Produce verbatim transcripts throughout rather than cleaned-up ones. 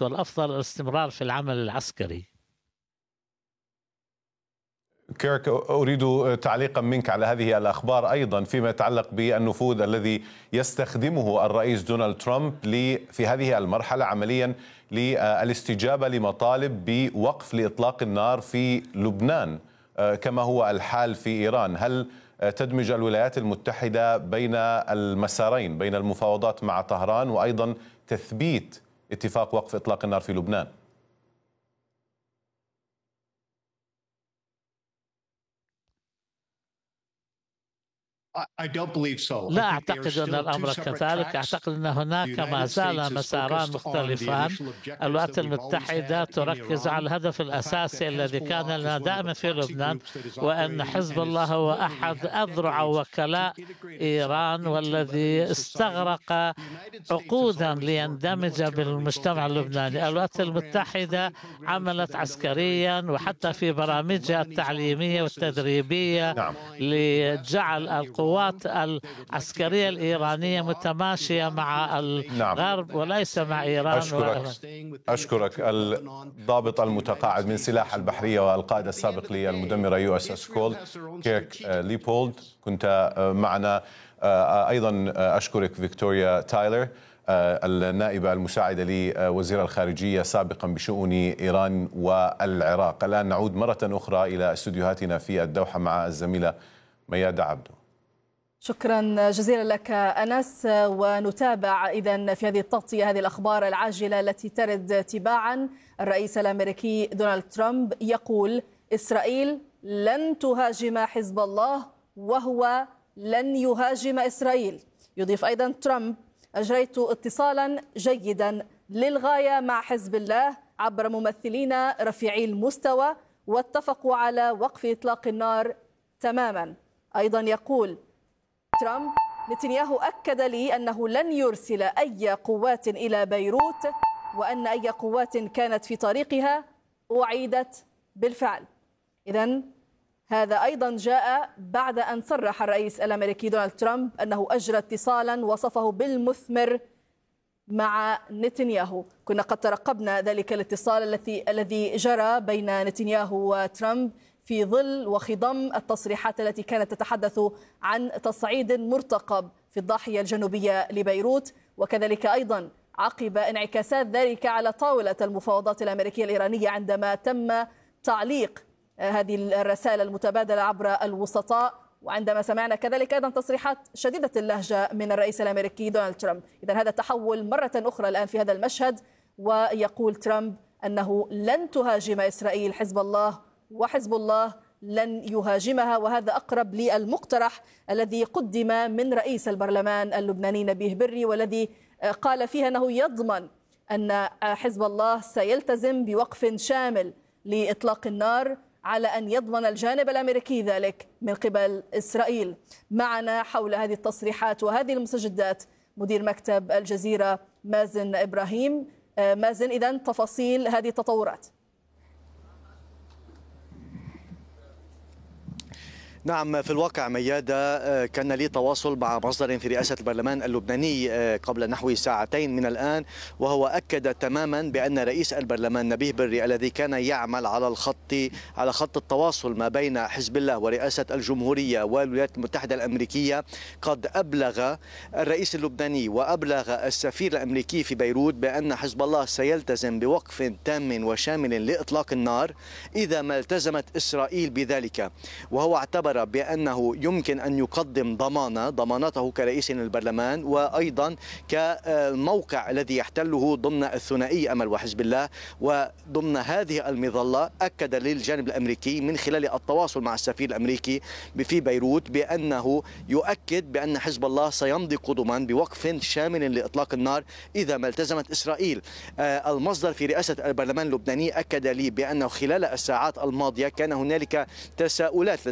الوقت والأفضل الاستمرار في العمل العسكري. كيرك، أريد تعليقا منك على هذه الأخبار أيضا فيما يتعلق بالنفوذ الذي يستخدمه الرئيس دونالد ترامب في هذه المرحلة عمليا للاستجابة لمطالب بوقف لإطلاق النار في لبنان كما هو الحال في إيران. هل تدمج الولايات المتحدة بين المسارين، بين المفاوضات مع طهران وأيضا تثبيت اتفاق وقف إطلاق النار في لبنان؟ لا أعتقد أن الأمر كذلك. أعتقد أن هناك ما زال مساران مختلفان. الولايات المتحدة تركز على الهدف الأساسي الذي كان لنا دائما في لبنان، وأن حزب الله هو أحد أذرع وكلاء إيران والذي استغرق عقودا ليندمج بالمجتمع اللبناني. الولايات المتحدة عملت عسكريا وحتى في برامجها التعليمية والتدريبية نعم. لجعل القوات العسكرية الإيرانية متماشية مع الغرب نعم. وليس مع إيران. أشكرك, أشكرك الضابط المتقاعد من سلاح البحرية والقائد السابق للمدمرة يو اس اس كول كيرك ليبولد، كنت معنا. أيضا أشكرك فيكتوريا تايلر النائبة المساعدة لوزير الخارجية سابقا بشؤون إيران والعراق. الآن نعود مرة أخرى إلى استوديوهاتنا في الدوحة مع الزميلة ميادة عبدو. شكرا جزيلا لك أنس، ونتابع إذن في هذه التغطية هذه الأخبار العاجلة التي ترد تباعا. الرئيس الأمريكي دونالد ترامب يقول إسرائيل لن تهاجم حزب الله وهو لن يهاجم إسرائيل. يضيف أيضا ترامب أجريت اتصالا جيدا للغاية مع حزب الله عبر ممثلين رفيعي المستوى واتفقوا على وقف إطلاق النار تماما. أيضا يقول ترامب نتنياهو أكد لي أنه لن يرسل أي قوات إلى بيروت وأن أي قوات كانت في طريقها أعيدت بالفعل. إذن هذا أيضا جاء بعد أن صرح الرئيس الأمريكي دونالد ترامب أنه أجرى اتصالا وصفه بالمثمر مع نتنياهو. كنا قد ترقبنا ذلك الاتصال الذي الذي جرى بين نتنياهو وترامب في ظل وخضم التصريحات التي كانت تتحدث عن تصعيد مرتقب في الضاحية الجنوبية لبيروت، وكذلك أيضا عقب انعكاسات ذلك على طاولة المفاوضات الأمريكية الإيرانية عندما تم تعليق هذه الرسائل المتبادلة عبر الوسطاء، وعندما سمعنا كذلك أيضا تصريحات شديدة اللهجة من الرئيس الأمريكي دونالد ترامب. إذن هذا تحول مرة أخرى الآن في هذا المشهد، ويقول ترامب أنه لن تهاجم إسرائيل حزب الله وحزب الله لن يهاجمها. وهذا أقرب للمقترح الذي قدم من رئيس البرلمان اللبناني نبيه بري، والذي قال فيه أنه يضمن أن حزب الله سيلتزم بوقف شامل لإطلاق النار على أن يضمن الجانب الأمريكي ذلك من قبل إسرائيل. معنا حول هذه التصريحات وهذه المستجدات مدير مكتب الجزيرة مازن إبراهيم. مازن، إذن تفاصيل هذه التطورات. نعم، في الواقع ميادة كان لي تواصل مع مصدر في رئاسة البرلمان اللبناني قبل نحو ساعتين من الآن، وهو أكد تماما بأن رئيس البرلمان نبيه بري الذي كان يعمل على الخط على خط التواصل ما بين حزب الله ورئاسة الجمهورية والولايات المتحدة الأمريكية قد أبلغ الرئيس اللبناني وأبلغ السفير الأمريكي في بيروت بأن حزب الله سيلتزم بوقف تام وشامل لإطلاق النار إذا ما التزمت إسرائيل بذلك. وهو اعتبر بأنه يمكن أن يقدم ضمانة ضمانته كرئيس للبرلمان وأيضا كالموقع الذي يحتله ضمن الثنائي أمل وحزب الله وضمن هذه المظلة. أكد للجانب الأمريكي من خلال التواصل مع السفير الأمريكي في بيروت بأنه يؤكد بأن حزب الله سيمضي قدما بوقف شامل لإطلاق النار إذا ما التزمت إسرائيل. المصدر في رئاسة البرلمان اللبناني أكد لي بأنه خلال الساعات الماضية كان هنالك تساؤلات لدى رئيس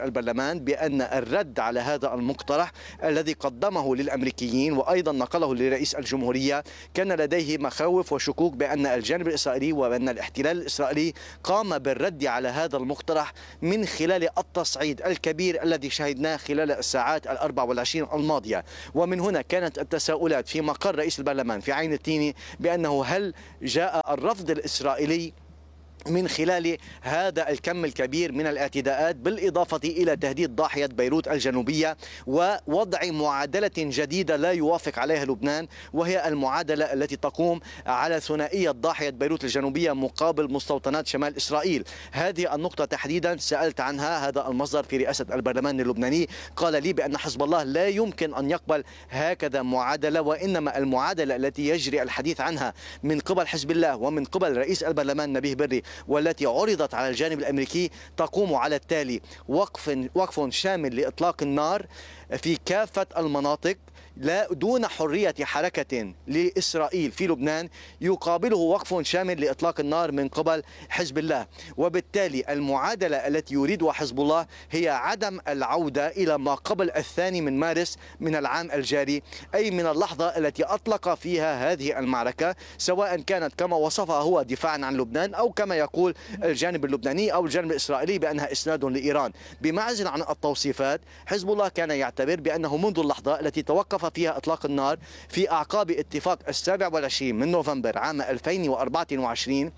البرلمان بأن الرد على هذا المقترح الذي قدمه للأمريكيين وأيضا نقله لرئيس الجمهورية كان لديه مخاوف وشكوك بأن الجانب الإسرائيلي وأن الاحتلال الإسرائيلي قام بالرد على هذا المقترح من خلال التصعيد الكبير الذي شهدناه خلال الساعات الأربع والعشرين الماضية. ومن هنا كانت التساؤلات في مقر رئيس البرلمان في عين التيني بأنه هل جاء الرفض الإسرائيلي من خلال هذا الكم الكبير من الاعتداءات بالإضافة إلى تهديد ضاحية بيروت الجنوبية ووضع معادلة جديدة لا يوافق عليها لبنان، وهي المعادلة التي تقوم على ثنائية ضاحية بيروت الجنوبية مقابل مستوطنات شمال إسرائيل. هذه النقطة تحديدا سألت عنها هذا المصدر في رئاسة البرلمان اللبناني، قال لي بأن حزب الله لا يمكن أن يقبل هكذا معادلة، وإنما المعادلة التي يجري الحديث عنها من قبل حزب الله ومن قبل رئيس البرلمان نبيه بري والتي عرضت على الجانب الأمريكي تقوم على التالي: وقف وقف شامل لإطلاق النار في كافة المناطق لا دون حرية حركة لإسرائيل في لبنان، يقابله وقف شامل لإطلاق النار من قبل حزب الله. وبالتالي المعادلة التي يريدها حزب الله هي عدم العودة إلى ما قبل الثاني من مارس من العام الجاري، أي من اللحظة التي أطلق فيها هذه المعركة، سواء كانت كما وصفها هو دفاعا عن لبنان أو كما يقول الجانب اللبناني أو الجانب الإسرائيلي بأنها إسناد لإيران. بمعزل عن التوصيفات، حزب الله كان يعتبر بأنه منذ اللحظة التي توقف فيها إطلاق النار في أعقاب اتفاق السابع والعشرين من نوفمبر عام ألفين وأربعة وعشرين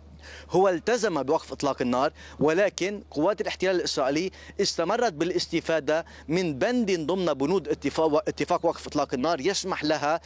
هو التزم بوقف إطلاق النار، ولكن قوات الاحتلال الإسرائيلي استمرت بالاستفادة من بند ضمن بنود اتفاق, اتفاق وقف إطلاق النار يسمح لها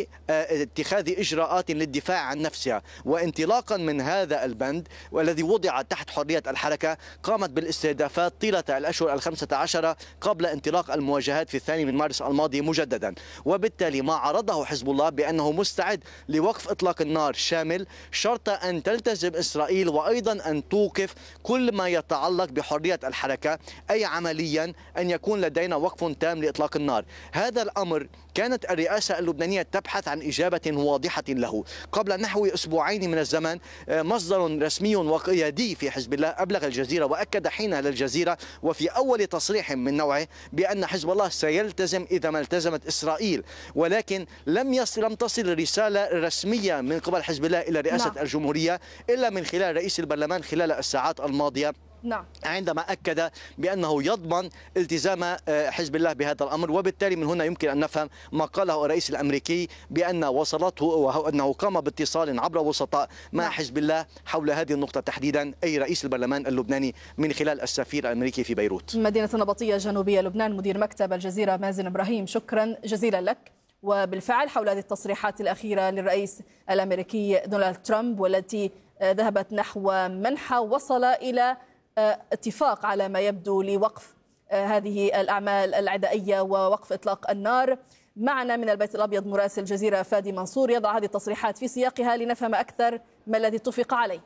باتخاذ إجراءات للدفاع عن نفسها. وانطلاقا من هذا البند والذي وضع تحت حرية الحركة، قامت بالاستهدافات طيلة الأشهر الخمسة عشر قبل انطلاق المواجهات في الثاني من مارس الماضي مجددا. وبالتالي ما عرضه حزب الله بأنه مستعد لوقف إطلاق النار شامل، شرط أن تلتزم إسرائيل وأيضا أن توقف كل ما يتعلق بحرية الحركة، أي عمليا أن يكون لدينا وقف تام لإطلاق النار. هذا الأمر كانت الرئاسة اللبنانية تبحث عن إجابة واضحة له. قبل نحو أسبوعين من الزمن مصدر رسمي وقيادي في حزب الله أبلغ الجزيرة وأكد حينها للجزيرة وفي أول تصريح من نوعه بأن حزب الله سيلتزم إذا ما التزمت إسرائيل، ولكن لم يصل لم تصل رسالة رسمية من قبل حزب الله إلى رئاسة نعم. الجمهورية إلا من خلال رئيس البرلمان خلال الساعات الماضية نعم. عندما أكد بأنه يضمن التزام حزب الله بهذا الأمر. وبالتالي من هنا يمكن أن نفهم ما قاله الرئيس الأمريكي بأن وصلته وأنه قام باتصال عبر وسطاء مع نعم. حزب الله حول هذه النقطة تحديدا، أي رئيس البرلمان اللبناني من خلال السفير الأمريكي في بيروت. مدينة النبطية جنوبية لبنان، مدير مكتب الجزيرة مازن إبراهيم، شكرا جزيلا لك. وبالفعل حول هذه التصريحات الأخيرة للرئيس الأمريكي دونالد ترامب والتي ذهبت نحو منحى وصل إلى اتفاق على ما يبدو لوقف هذه الأعمال العدائية ووقف إطلاق النار. معنا من البيت الأبيض مراسل الجزيرة فادي منصور يضع هذه التصريحات في سياقها لنفهم أكثر ما الذي اتفق عليه.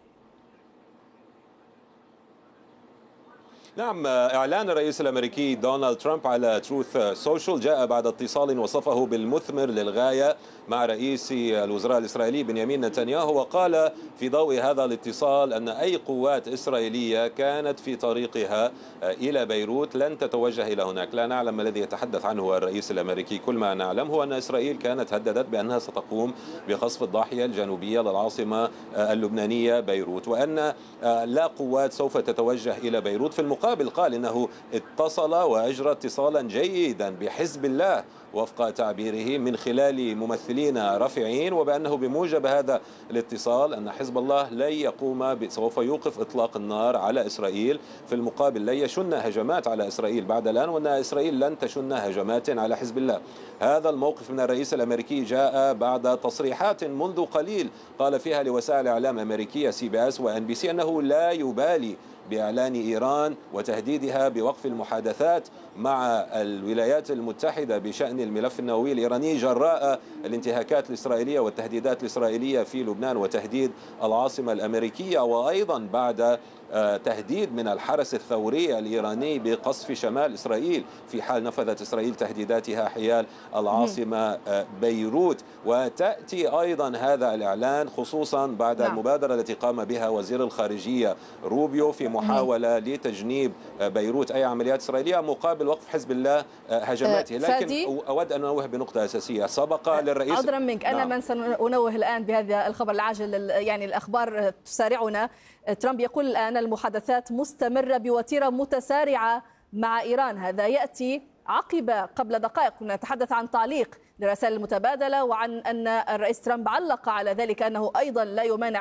نعم، إعلان الرئيس الأمريكي دونالد ترامب على تروث سوشيال جاء بعد اتصال وصفه بالمثمر للغاية مع رئيس الوزراء الإسرائيلي بنيامين نتنياهو، وقال في ضوء هذا الاتصال أن أي قوات إسرائيلية كانت في طريقها إلى بيروت لن تتوجه إلى هناك. لا نعلم ما الذي يتحدث عنه الرئيس الأمريكي، كل ما نعلم هو أن إسرائيل كانت هددت بأنها ستقوم بقصف الضاحية الجنوبية للعاصمة اللبنانية بيروت، وأن لا قوات سوف تتوجه إلى بيروت. في المقابل قال إنه اتصل وأجرى اتصالا جيدا بحزب الله وفق تعبيره من خلال ممثلين رافعين، وبأنه بموجب هذا الاتصال أن حزب الله لن يقوم سوف يوقف إطلاق النار على إسرائيل، في المقابل لن يشن هجمات على إسرائيل بعد الآن، وأن إسرائيل لن تشن هجمات على حزب الله. هذا الموقف من الرئيس الأمريكي جاء بعد تصريحات منذ قليل قال فيها لوسائل إعلام أمريكية سي بي اس وإن بي سي أنه لا يبالي بإعلان إيران وتهديدها بوقف المحادثات مع الولايات المتحدة بشأن الملف النووي الإيراني جراء الانتهاكات الإسرائيلية والتهديدات الإسرائيلية في لبنان وتهديد العاصمة الأمريكية، وأيضا بعد تهديد من الحرس الثوري الإيراني بقصف شمال إسرائيل في حال نفذت إسرائيل تهديداتها حيال العاصمة بيروت. وتأتي أيضا هذا الإعلان خصوصا بعد نعم. المبادرة التي قام بها وزير الخارجية روبيو في محاولة لتجنيب بيروت أي عمليات إسرائيلية مقابل وقف حزب الله هجماته. لكن أود أن أنوه بنقطة أساسية سبق للرئيس عذرا منك أنا نعم. من سننوه الآن بهذا الخبر العاجل، يعني الأخبار تسارعنا. ترامب يقول الآن المحادثات مستمرة بوتيرة متسارعة مع إيران. هذا يأتي عقب قبل دقائق كنا نتحدث عن تعليق للرسائل المتبادلة وعن أن الرئيس ترامب علق على ذلك أنه أيضا لا يمانع